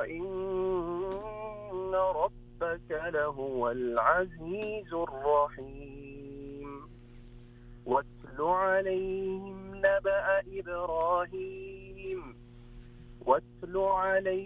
وإن ربك لهو العزيز الرحيم. واتل عليهم نبأ إبراهيم. واتل عليهم